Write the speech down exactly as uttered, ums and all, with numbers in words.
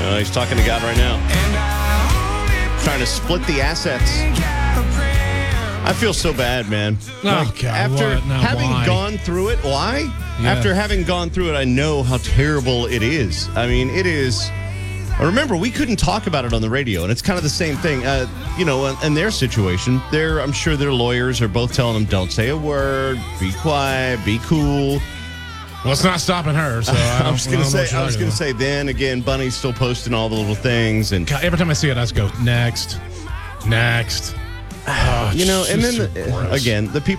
Uh, he's talking to God right now. Trying to split the assets. I feel so bad, man. Oh, Like, God, after what? Now, having why? gone through it, why? Yeah. After having gone through it, I know how terrible it is. I mean, it is. Remember, we couldn't talk about it on the radio, and it's kind of the same thing. Uh, you know, in, in their situation, they're, I'm sure their lawyers are both telling them, don't say a word, be quiet, be cool. Well, it's not stopping her, so I, I was don't, going to I don't know say, what I was you're going to talking say, then again, Bunny's still posting all the little things, and about. God, every time I see it, I just go, next, next. Oh, you know, and then Jesus the, Christ. again, the people.